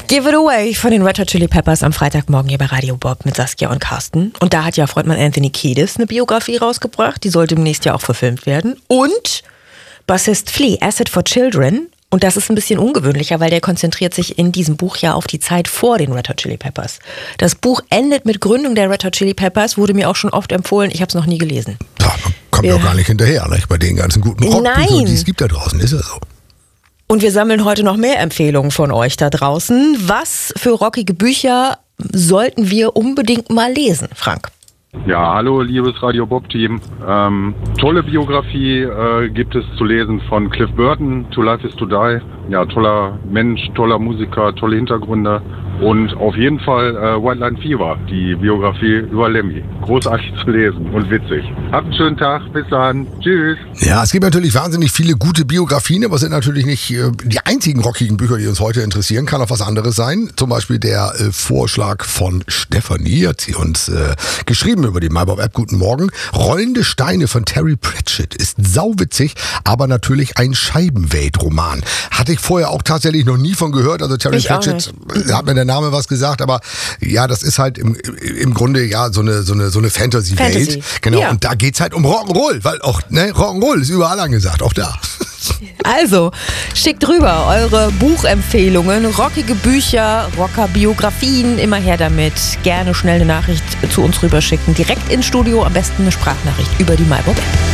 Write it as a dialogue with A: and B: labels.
A: Give It Away von den Red Hot Chili Peppers am Freitagmorgen hier bei Radio Bob mit Saskia und Carsten. Und da hat ja Frontmann Anthony Kiedis eine Biografie rausgebracht. Die soll demnächst ja auch verfilmt werden. Und Bassist Flea, Acid for Children. Und das ist ein bisschen ungewöhnlicher, weil der konzentriert sich in diesem Buch ja auf die Zeit vor den Red Hot Chili Peppers. Das Buch endet mit Gründung der Red Hot Chili Peppers, wurde mir auch schon oft empfohlen. Ich habe es noch nie gelesen.
B: Ja, man kommt doch gar nicht hinterher, nicht? Bei den ganzen guten Rockbüchern, die es gibt da draußen, ist ja so.
A: Und wir sammeln heute noch mehr Empfehlungen von euch da draußen. Was für rockige Bücher sollten wir unbedingt mal lesen, Frank?
C: Ja, hallo liebes Radio Bob-Team. Tolle Biografie gibt es zu lesen von Cliff Burton, To Life is to Die. Ja, toller Mensch, toller Musiker, tolle Hintergründe. Und auf jeden Fall White Line Fever, die Biografie über Lemmy. Großartig zu lesen und witzig. Habt einen schönen Tag, bis dann. Tschüss.
B: Ja, es gibt natürlich wahnsinnig viele gute Biografien, aber es sind natürlich nicht die einzigen rockigen Bücher, die uns heute interessieren. Kann auch was anderes sein. Zum Beispiel der Vorschlag von Stefanie, hat sie uns geschrieben über die MyBob-App. Guten Morgen. Rollende Steine von Terry Pratchett ist sauwitzig, aber natürlich ein Scheibenwelt-Roman. Hatte ich vorher auch tatsächlich noch nie von gehört. Also Terry Pratchett, hat mir der Name was gesagt, aber ja, das ist halt im Grunde ja so eine Fantasy-Welt. Genau, ja. Und da geht's halt um Rock'n'Roll, weil auch, ne, Rock'n'Roll ist überall angesagt, auch da.
A: Also, schickt rüber eure Buchempfehlungen, rockige Bücher, Rocker-Biografien, immer her damit. Gerne schnell eine Nachricht zu uns rüberschicken, direkt ins Studio, am besten eine Sprachnachricht über die MyBob-App.